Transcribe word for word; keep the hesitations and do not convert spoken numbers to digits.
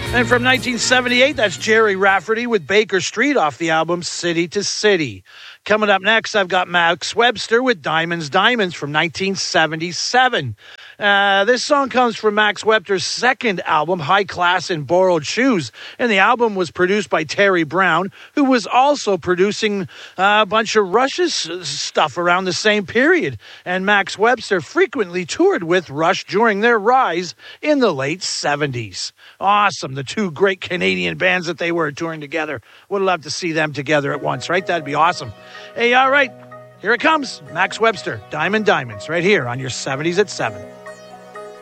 And from nineteen seventy-eight, that's Jerry Rafferty with Baker Street off the album City to City. Coming up next, I've got Max Webster with Diamonds, Diamonds from nineteen seventy-seven. Uh, this song comes from Max Webster's second album, High Class in Borrowed Shoes. And the album was produced by Terry Brown, who was also producing uh, a bunch of Rush's stuff around the same period. And Max Webster frequently toured with Rush during their rise in the late seventies. Awesome. The two great Canadian bands that they were touring together. Would love to see them together at once, right? That'd be awesome. Hey, all right. Here it comes. Max Webster, Diamond Diamonds, right here on your seventies at seven.